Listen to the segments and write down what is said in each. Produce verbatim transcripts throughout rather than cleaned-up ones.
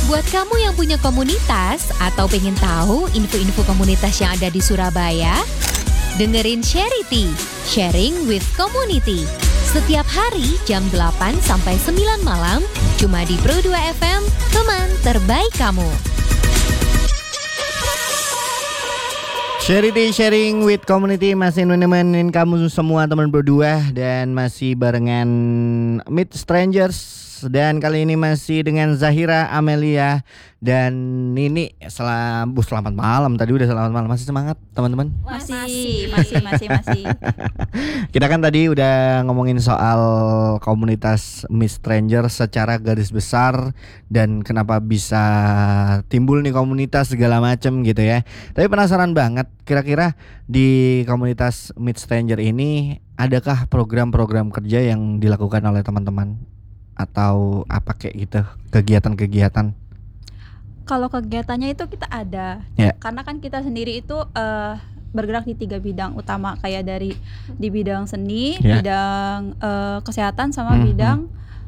Buat kamu yang punya komunitas atau pengen tahu info-info komunitas yang ada di Surabaya, dengerin Sharity, Sharing with Community. Setiap hari jam delapan sampai sembilan malam, cuma di Pro dua F M, teman terbaik kamu. Sharity Sharing with Community masih nemenin kamu semua teman berdua dan masih barengan Meet Strangers. Dan kali ini masih dengan Zahira, Amelia, dan Nini. Selam, bu, selamat malam. Tadi udah selamat malam. Masih semangat teman-teman? Masih, masih, masih, masih. Kita kan tadi udah ngomongin soal komunitas Meet Stranger secara garis besar dan kenapa bisa timbul nih komunitas segala macem gitu ya. Tapi penasaran banget, kira-kira di komunitas Meet Stranger ini adakah program-program kerja yang dilakukan oleh teman-teman? Atau apa kayak gitu, kegiatan-kegiatan? Kalau kegiatannya itu kita ada, yeah. Karena kan kita sendiri itu uh, bergerak di tiga bidang utama, kayak dari di bidang seni, yeah. bidang uh, kesehatan, sama mm-hmm. bidang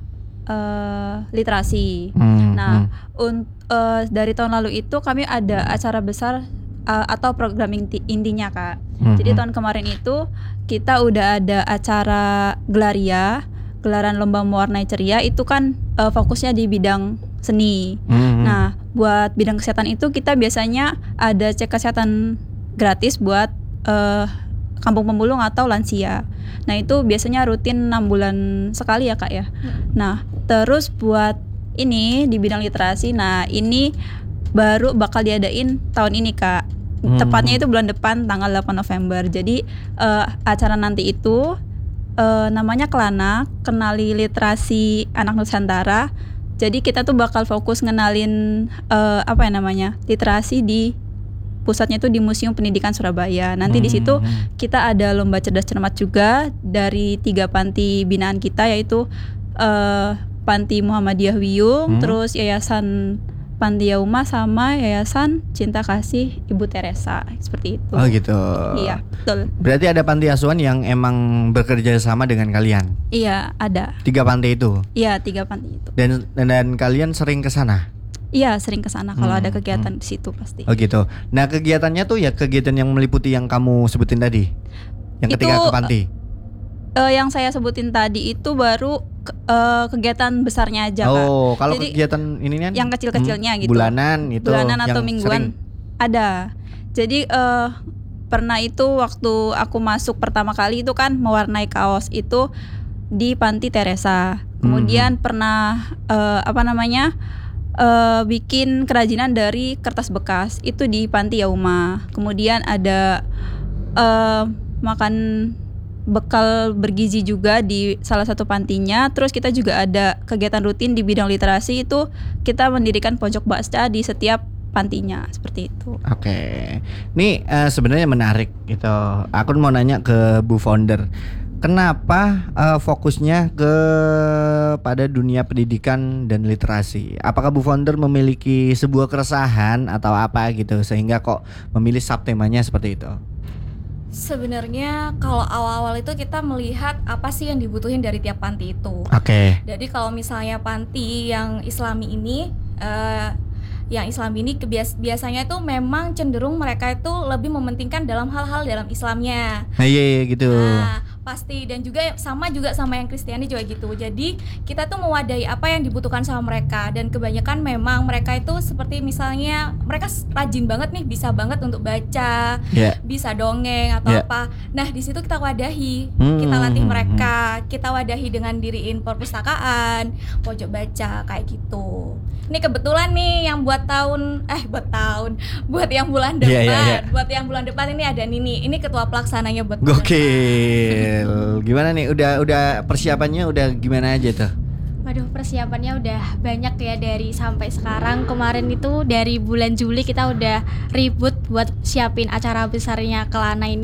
uh, literasi. Mm-hmm. Nah, un- uh, dari tahun lalu itu kami ada acara besar uh, atau program inti- intinya kak. Mm-hmm. Jadi tahun kemarin itu kita udah ada acara Gelaria. Gelaran lomba mewarnai ceria itu kan uh, fokusnya di bidang seni. Mm-hmm. Nah, buat bidang kesehatan itu kita biasanya ada cek kesehatan gratis buat uh, kampung pemulung atau lansia. Nah, itu biasanya rutin enam bulan sekali ya kak ya. Mm-hmm. Nah, terus buat ini di bidang literasi, nah ini baru bakal diadain tahun ini kak. Mm-hmm. Tepatnya itu bulan depan tanggal delapan November. Jadi uh, acara nanti itu Uh, namanya Kelana, kenali literasi anak Nusantara. Jadi kita tuh bakal fokus ngenalin uh, apa ya namanya literasi di pusatnya itu di Museum Pendidikan Surabaya. Nanti hmm. di situ kita ada lomba cerdas cermat juga dari tiga panti binaan kita, yaitu uh, Panti Muhammadiyah Wiyung, hmm. terus Yayasan Panti Yauma, sama Yayasan Cinta Kasih Ibu Teresa, seperti itu. Oh gitu. Iya, betul. Berarti ada panti asuhan yang emang bekerja sama dengan kalian? Iya, ada. Tiga panti itu? Iya, tiga panti itu. Dan dan, dan kalian sering ke sana? Iya, sering ke sana kalau hmm, ada kegiatan hmm. di situ pasti. Oh gitu. Nah, kegiatannya tuh ya kegiatan yang meliputi yang kamu sebutin tadi? Yang ketika itu, ke panti? Uh, yang saya sebutin tadi itu baru ke, uh, kegiatan besarnya aja kak. Oh, kalau jadi, kegiatan ini kan yang kecil-kecilnya hmm, gitu. Bulanan itu. Bulanan atau sering. mingguan ada. Jadi uh, pernah itu waktu aku masuk pertama kali itu kan mewarnai kaos itu di Panti Teresa. Kemudian hmm. pernah uh, apa namanya uh, bikin kerajinan dari kertas bekas itu di Panti Yauma. Kemudian ada uh, makan bekal bergizi juga di salah satu pantinya. Terus kita juga ada kegiatan rutin di bidang literasi, itu kita mendirikan pojok baca di setiap pantinya, seperti itu. Oke, ini uh, sebenarnya menarik gitu. Aku mau nanya ke Bu Founder, kenapa uh, fokusnya ke pada dunia pendidikan dan literasi? Apakah Bu Founder memiliki sebuah keresahan atau apa gitu sehingga kok memilih subtemanya seperti itu? Sebenarnya kalau awal-awal itu kita melihat apa sih yang dibutuhin dari tiap panti itu. Oke. Okay. Jadi kalau misalnya panti yang Islami ini, uh, yang Islami ini kebias- biasanya itu memang cenderung mereka itu lebih mementingkan dalam hal-hal dalam Islamnya. Nah, iya, iya gitu. Nah, pasti, dan juga sama juga sama yang Kristiani juga gitu. Jadi kita tuh mewadahi apa yang dibutuhkan sama mereka, dan kebanyakan memang mereka itu seperti misalnya mereka rajin banget nih, bisa banget untuk baca, yeah. bisa dongeng atau yeah. apa. Nah di situ kita wadahi, hmm, kita latih mereka, kita wadahi dengan diriin perpustakaan, pojok baca kayak gitu. Ini kebetulan nih yang buat tahun, eh buat tahun, buat yang bulan depan, yeah, yeah, yeah. buat yang bulan depan ini ada Nini, ini ketua pelaksananya buat. Gokil. Gimana nih, udah udah persiapannya udah gimana aja tuh? Waduh, persiapannya udah banyak ya dari sampai sekarang. Kemarin itu dari bulan Juli kita udah ribut buat siapin acara besarnya Kelana ini.